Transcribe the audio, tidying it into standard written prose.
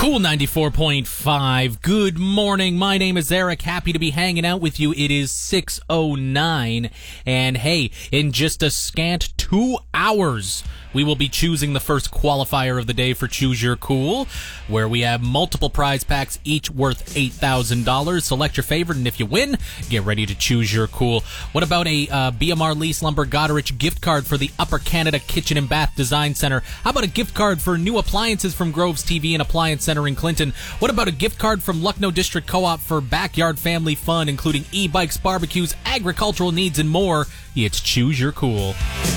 Cool 94.5. Good morning. My name is Eric. Happy to be hanging out with you. It is 6:09. And hey, in just a scant 2 hours, we will be choosing the first qualifier of the day for Choose Your Cool, where we have multiple prize packs, each worth $8,000. Select your favorite, and if you win, get ready to choose your cool. What about a BMR Lease Lumber Goderich gift card for the Upper Canada Kitchen and Bath Design Center? How about a gift card for new appliances from Groves TV and Appliance Center in Clinton? What about a gift card from Lucknow District Co-op for backyard family fun, including e-bikes, barbecues, agricultural needs, and more? It's Choose Your Cool.